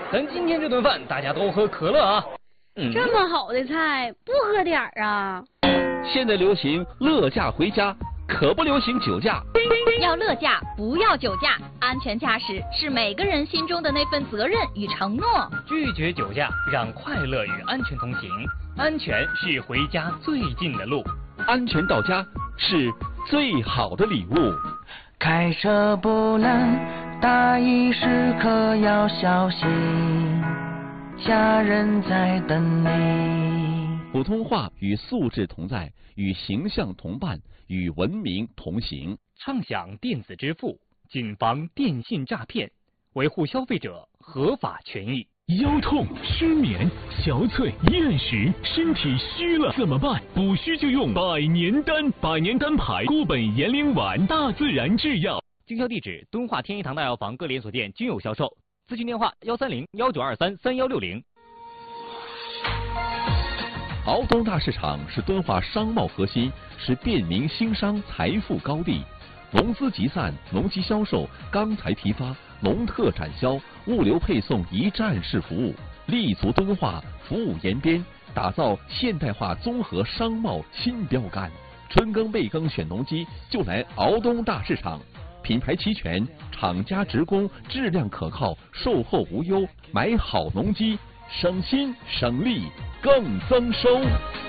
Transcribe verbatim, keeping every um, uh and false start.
咱今天这顿饭大家都喝可乐啊。 嗯、这么好的菜，不喝点儿啊？ 现在流行乐驾回家，可不流行酒驾。 要乐驾，不要酒驾。安全驾驶是每个人心中的那份责任与承诺。 拒绝酒驾，让快乐与安全同行。安全是回家最近的路， 安全到家是最好的礼物。 开车不能大意，时刻要小心，家人在等你。 普通话与素质同在，与形象同伴，与文明同行。 畅享电子支付，谨防电信诈骗，维护消费者合法权益。 腰痛、失眠、小腿、厌食，身体虚了怎么办？补虚就用百年丹，百年丹牌固本延龄丸，大自然制药。 经销地址：敦化天一堂大药房各连锁店均有销售。咨询电话：幺三零幺九二三三幺六零。 敖东大市场是敦化商贸核心，是便民兴商财富高地。农资集散、农机销售、钢材批发、农特展销、物流配送一站式服务，立足敦化，服务延边，打造现代化综合商贸新标杆。春耕备耕选农机就来敖东大市场，品牌齐全，厂家直供，质量可靠，售后无忧，买好农机省心省力更增收。